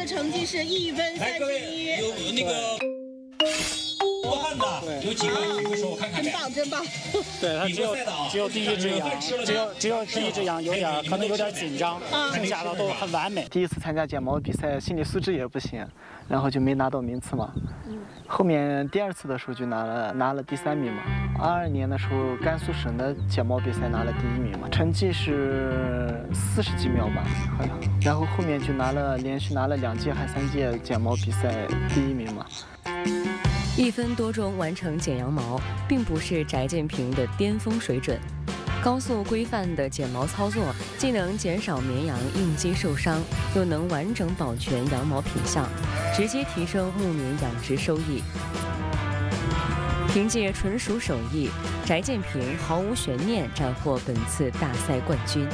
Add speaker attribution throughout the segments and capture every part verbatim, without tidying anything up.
Speaker 1: 的成绩是一分三十一。
Speaker 2: 有那个多汗的，有几个举个手我看看。
Speaker 1: 真棒，真棒。
Speaker 3: 对他只有只有第一只羊，只有只有第一只羊有点可能有点紧张，剩下的都很完美。
Speaker 4: 第一次参加剪毛比赛，心理素质也不行，然后就没拿到名次嘛。后面第二次的时候就拿了拿了第三名嘛。二二年的时候，甘肃省的剪毛比赛拿了第一名嘛，成绩是四十几秒吧，好像。然后后面就拿了连续拿了两届还三届剪毛比赛第一名嘛。
Speaker 5: 一分多钟完成剪羊毛，并不是翟建平的巅峰水准。高速规范的剪毛操作，既能减少绵羊应激受伤，又能完整保全羊毛品相，直接提升牧民养殖收益。凭借纯熟手艺，翟建平毫无悬念斩获本次大赛冠军。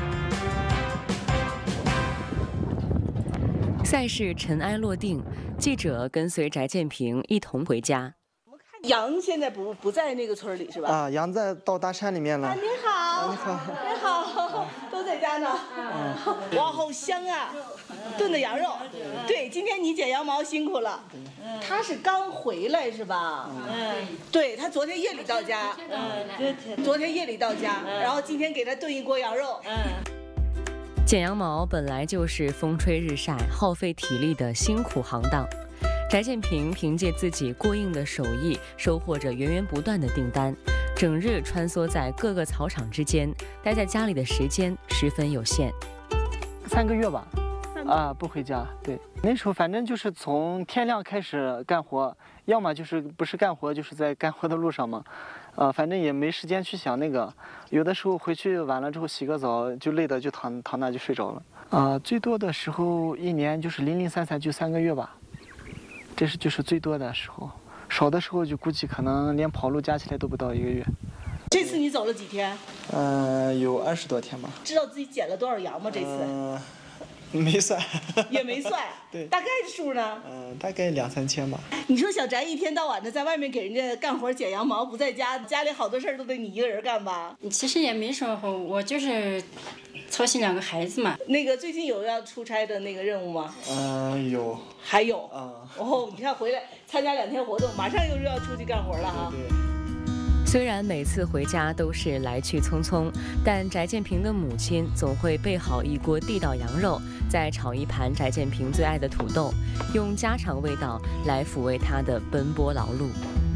Speaker 5: 赛事尘埃落定，记者跟随翟建平一同回家。
Speaker 1: 羊现在不不在那个村里是吧？
Speaker 4: 啊，羊在到大山里面了。
Speaker 1: 啊，你好，
Speaker 4: 啊、你好，
Speaker 1: 你好，都在家呢。嗯，哇，好香啊！炖的羊肉。对，今天你剪羊毛辛苦了。他是刚回来是吧？嗯，对他昨天夜里到家。嗯，昨天夜里到家，然后今天给他炖一锅羊肉。嗯。
Speaker 5: 剪羊毛本来就是风吹日晒、耗费体力的辛苦行当。翟建平凭借自己过硬的手艺，收获着源源不断的订单，整日穿梭在各个草场之间，待在家里的时间十分有限。
Speaker 4: 三个月吧，啊，不回家。对，那时候反正就是从天亮开始干活，要么就是不是干活，就是在干活的路上嘛。呃，反正也没时间去想那个，有的时候回去晚了之后洗个澡，就累的就躺躺那就睡着了。啊、呃，最多的时候一年就是零零散散就三个月吧。这是就是最多的时候，少的时候就估计可能连跑路加起来都不到一个月。
Speaker 1: 这次你走了几天？
Speaker 4: 呃，有二十多天吧。
Speaker 1: 知道自己剪了多少羊吗？这次？
Speaker 4: 呃，没算。
Speaker 1: 也没算。
Speaker 4: 对。
Speaker 1: 大概数呢？
Speaker 4: 嗯、呃，大概两三千吧。
Speaker 1: 你说小翟一天到晚的在外面给人家干活剪羊毛，不在家，家里好多事儿都得你一个人干吧？
Speaker 6: 其实也没什么活，我就是操心两个孩子嘛。
Speaker 1: 那个最近有要出差的那个任务吗？
Speaker 4: 嗯、呃，有。
Speaker 1: 还有。
Speaker 4: 啊、呃。
Speaker 1: 哦，你看回来参加两天活动，马上又要出去干活了哈。
Speaker 4: 对对。
Speaker 5: 虽然每次回家都是来去匆匆，但翟建平的母亲总会备好一锅地道羊肉，再炒一盘翟建平最爱的土豆，用家常味道来抚慰他的奔波劳碌。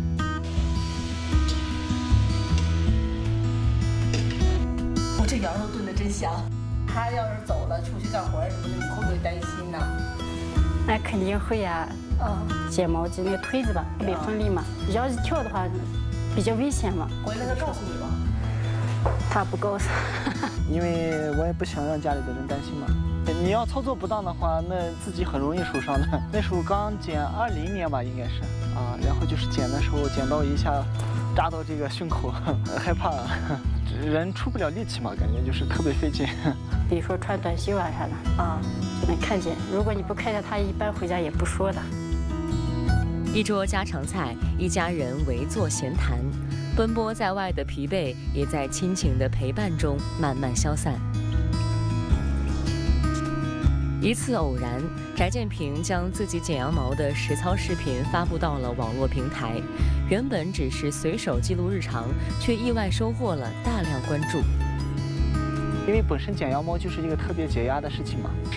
Speaker 1: 我、哦、这羊肉炖的真香。他要是走了出去干活什么的，你会不会担心呢？
Speaker 6: 那肯定会呀、啊。嗯。剪毛机那个推子吧，特别锋利嘛，要是跳的话。比较危险嘛。
Speaker 1: 回来他告诉你吗？
Speaker 6: 他不告诉。
Speaker 4: 因为我也不想让家里的人担心嘛。你要操作不当的话，那自己很容易受伤的。那时候刚剪二零年吧，应该是啊，然后就是剪的时候剪刀一下扎到这个胸口，害怕，人出不了力气嘛，感觉就是特别费劲。
Speaker 6: 比如说穿短袖啊啥的啊，就能看见。如果你不看见他，一般回家也不说的。
Speaker 5: 一桌家常菜，一家人围坐闲谈，奔波在外的疲惫也在亲情的陪伴中慢慢消散。一次偶然，翟建平将自己剪羊毛的实操视频发布到了网络平台，原本只是随手记录日常，却意外收获了大量关注。
Speaker 4: 因为本身剪羊毛就是一个特别解压的事情嘛。